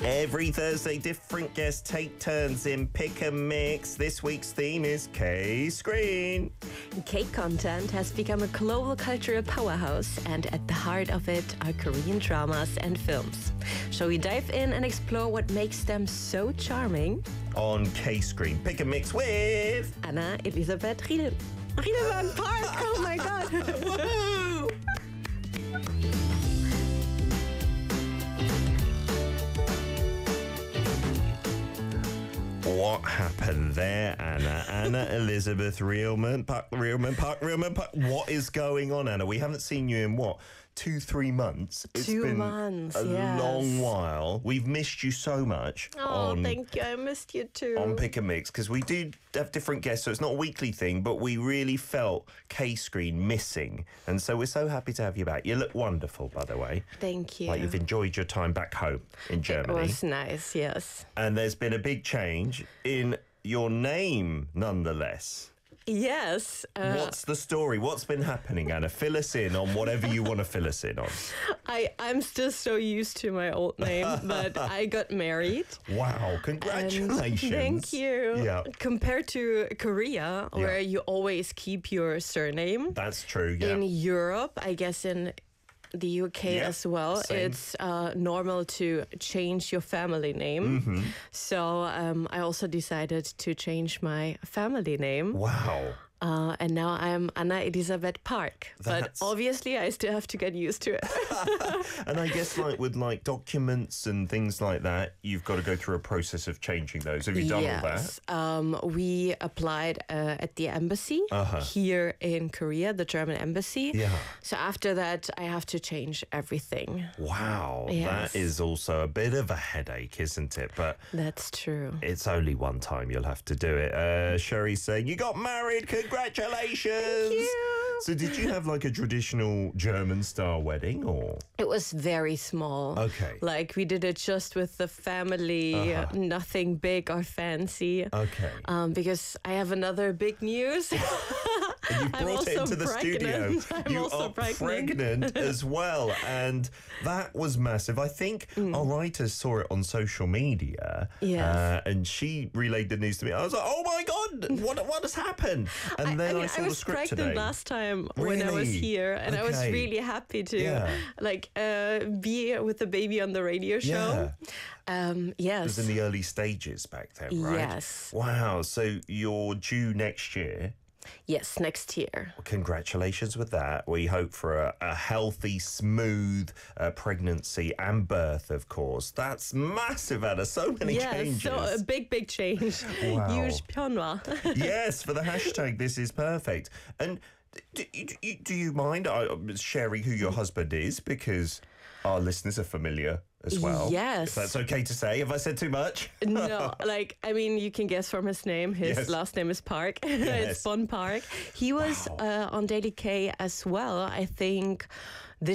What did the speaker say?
Every Thursday, different guests take turns in Pick and Mix. This week's theme is K-Screen. K-content has become a global cultural powerhouse, and at the heart of it are Korean dramas and films. Shall we dive in and explore what makes them so charming? On K-Screen, Pick and Mix with Anna Elisabeth Riedemann Park. Oh my God. Woohoo! What happened there, Anna? Anna Elisabeth Riedemann Park. What is going on, Anna? We haven't seen you in, 2-3 months? It's 2 been months, a yes. long while. We've missed you so much. Oh, thank you. I missed you too. On Pick and Mix, because we do have different guests, so it's not a weekly thing, but we really felt K-Screen missing. And so we're so happy to have you back. You look wonderful, by the way. Thank you. Like you've enjoyed your time back home in Germany. It was nice, yes. And there's been a big change in your name, nonetheless. Yes. What's the story? What's been happening, Anna? Fill us in on whatever you want to fill us in on. I'm still so used to my old name, but I got married. Wow, congratulations. Thank you. Yeah. Compared to Korea, where you always keep your surname. That's true, yeah. In Europe, I guess in the UK as well, same. it's normal to change your family name. Mm-hmm. So I also decided to change my family name. Wow. And now I'm Anna Elisabeth Park. But obviously I still have to get used to it. And I guess with documents and things like that, you've got to go through a process of changing those. Have you done all that? We applied at the embassy here in Korea, the German embassy. Yeah. So after that, I have to change everything. Wow. Yes. That is also a bit of a headache, isn't it? But that's true. It's only one time you'll have to do it. Sherry's saying, you got married. Congratulations. Thank you. So did you have like a traditional German-style wedding or? It was very small. Okay. Like we did it just with the family, nothing big or fancy. Okay. Because I have another big news. And you brought it into the studio. You are pregnant as well. And that was massive. I think our writer saw it on social media. Yes. And she relayed the news to me. I was like, oh my God, what has happened? And then I saw the script was today. pregnant last time when I was here. And I was really happy to be with the baby on the radio show. Yes. It was in the early stages back then, right? Yes. Wow. So you're due next year. Yes, next year. Well, congratulations with that. We hope for a healthy, smooth pregnancy and birth, of course. That's massive, Anna. So many changes. So a big change. Wow. Huge pionwa. Yes, for the hashtag, this is perfect. And do you mind sharing who your husband is? Because our listeners are familiar as well. Yes. If that's okay to say. Have I said too much? No, you can guess from his name. His last name is Park. It's Bon Park. He was on Daily K as well, I think,